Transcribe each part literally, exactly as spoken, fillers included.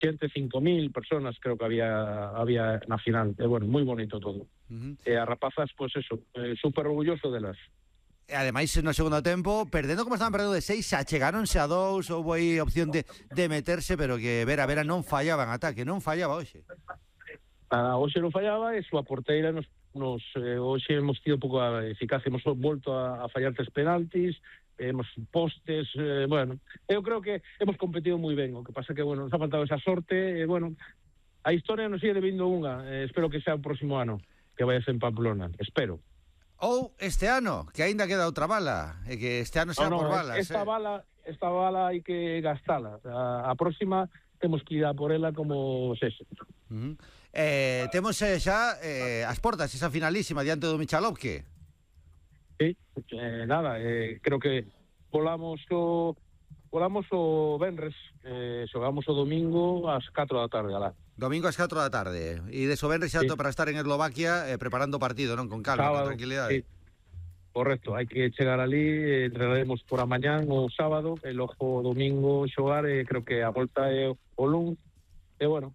ciento cinco mil personas creo que había había na final. E, bueno, moi bonito todo. Uh-huh. E as rapazas, pois pues eso, eh, super orgulloso delas. E ademais, no segundo tempo, perdendo como estaban perdendo de seis, achegáronse a dous, houve aí opción de, de meterse, pero que Vera Vera non fallaba en ataque, non fallaba hoxe. Ah, hoxe non fallaba e súa porteira nos, nos eh, hoxe hemos tido pouco eficacia, hemos volto a, a fallar tres penaltis, hemos postes, eh, bueno, eu creo que hemos competido moi ben, o que pasa que, bueno, nos ha faltado esa sorte, e, bueno, a historia nos sigue debindo unha, eh, espero que sea o próximo ano, que vai a ser en Pamplona, espero. Ou este ano, que aínda queda outra bala, e que este ano sea no, no, por balas. Esta eh. bala, esta bala hai que gastala, a, a próxima temos que ir a por ela como sexe. Uh-huh. eh, temos eh, xa eh, as portas, esa finalísima diante do Michalovke. Sí, eh, nada, eh, creo que volamos o volamos o venres, eh, xogamos o domingo ás catro da tarde, alá. Domingo ás catro da tarde. E de venres xa sí. Para estar en Eslovaquia eh, preparando o partido, non? Con calma, sábado, con tranquilidade. Sí. Correcto, hai que chegar ali, entrenaremos por a mañán o sábado, e logo o domingo xogar, e creo que a volta é o luns, e bueno.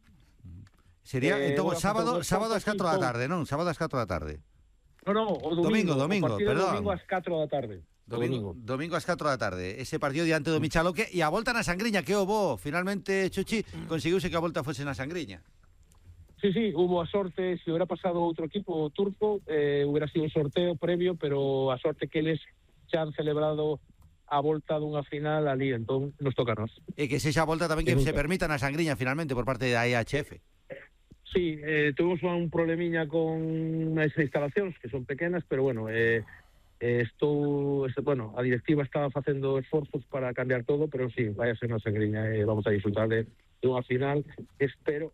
Sería, eh, entón, bueno, sábado, sábado ás catro da tarde, non? Sábado ás catro da tarde. No, no, o domingo, domingo, domingo, perdón. Domingo ás catro da tarde. Domingo, domingo. domingo ás catro da tarde. Ese partido diante do Michalovke e a volta na Sangriña, que houbo, finalmente, Chuchi, conseguiuse que a volta fose na Sangriña. Sí, sí, hubo a sorte, se hubiera pasado outro equipo turco, eh, hubiera sido un sorteo previo, pero a sorte que eles xa han celebrado a volta dunha final ali, entón nos toca a nos. E que sexa a volta tamén que se permita na Sangriña finalmente por parte da E H F. Sí, eh, tuvimos un problemiña con as instalacións, que son pequenas, pero bueno, eh, eh, estou, este, bueno, a directiva estaba facendo esforzos para cambiar todo, pero sí, vai a ser na Sangriña, e eh, vamos a disfrutar de, de unha final, espero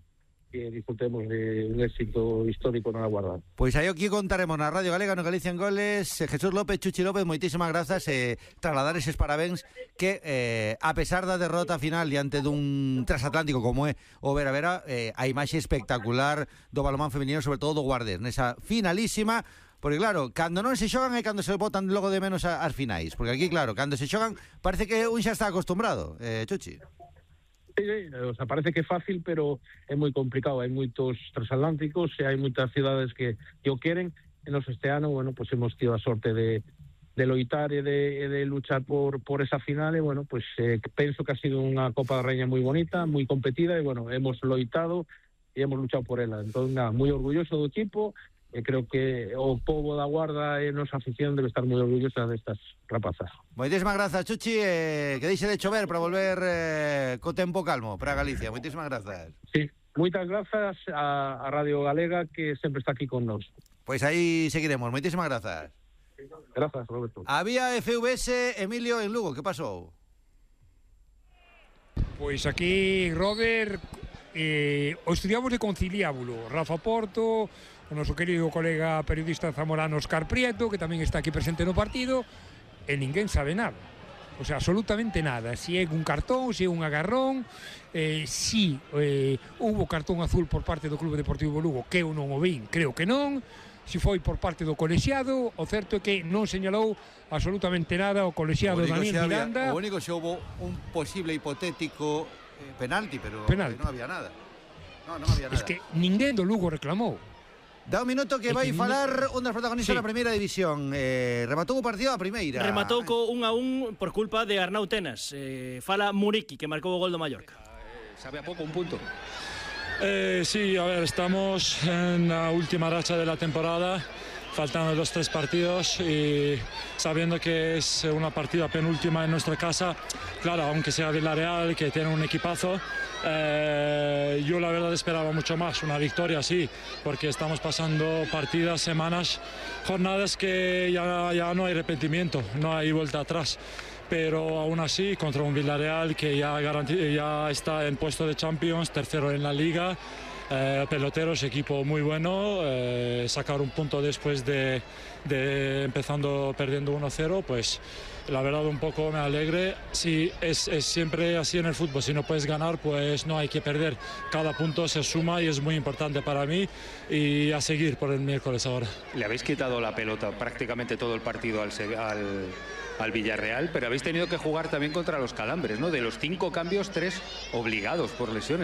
que disfrutemos de un éxito histórico na Guarda. Pois aí aquí contaremos na Radio Galega, no Galicia en Goles. Jesús López, Chuchi López, moitísimas grazas, e eh, trasladar eses parabéns que, eh, a pesar da derrota final diante dun transatlántico como é o Vera Vera, eh, a imaxe espectacular do balonmán feminino, sobre todo do Guardés, nesa finalísima. Porque claro, cando non se xogan é cando se botan logo de menos as finais, porque aquí claro, cando se xogan parece que un xa está acostumbrado, eh, Chuchi. Sí, sí, o sea, parece que é fácil, pero é moi complicado. Hai moitos transatlánticos e hai moitas cidades que, que o queren. E nos este ano, bueno, pues hemos tido a sorte de, de loitar e de, de luchar por, por esa final. E, bueno, pues eh, penso que ha sido unha Copa da Raña moi bonita, moi competida. E, bueno, hemos loitado e hemos luchado por ela. Entón, nada, moi orgulloso do equipo. E creo que o pobo da Guarda e nosa afición debe estar moi orgullosa destas rapazas. Moitísimas grazas, Chuchi, eh, que deixe de chover para volver eh, co tempo calmo para Galicia. Moitísimas grazas. Sí, moitas grazas a, a Radio Galega, que sempre está aquí con nós. Pois aí seguiremos. Moitísimas grazas. Grazas, Roberto. Había F V S, Emilio, en Lugo, que pasou? Pois aquí, Robert, eh, o estudiamos de conciliábulo. Rafa Porto, o noso querido colega periodista zamorano Óscar Prieto, que tamén está aquí presente no partido, e ninguén sabe nada. O sea, absolutamente nada. Si é un cartón, si é un agarrón, eh, si eh, hubo cartón azul por parte do Clube Deportivo Lugo, que eu non o vin, creo que non. Si foi por parte do colexiado, o certo é que non señalou absolutamente nada o colexiado Daniel Miranda. O único se houbo un posible hipotético eh, penalti, pero penalti. non había nada. No, non había nada. Es que ninguén do Lugo reclamou. Dá un minuto que vai falar un dos protagonistas da primeira división. Eh, rematou o partido a primeira. Rematou co un a un por culpa de Arnau Tenas. Eh, fala Muriqui, que marcou o gol do Mallorca. Eh, sabe a pouco un punto. Eh, sí, a ver, estamos en la última racha de la temporada, faltando dos tres partidos y sabiendo que es una partida penúltima en nuestra casa, claro, aunque sea Villarreal, que tiene un equipazo, eh, yo la verdad esperaba mucho más, una victoria sí, porque estamos pasando partidas, semanas, jornadas que ya, ya no hay arrepentimiento, no hay vuelta atrás. Pero aún así, contra un Villarreal que ya, ya está en puesto de Champions, tercero en la Liga, eh, peloteros, equipo muy bueno, eh, sacar un punto después de, de empezando perdiendo uno cero, pues la verdad un poco me alegre. Sí, es, es siempre así en el fútbol, si no puedes ganar, pues no hay que perder. Cada punto se suma y es muy importante para mí, y a seguir por el miércoles ahora. Le habéis quitado la pelota prácticamente todo el partido al... al... al Villarreal, pero habéis tenido que jugar también contra los calambres, ¿no? De los cinco cambios, tres obligados por lesiones.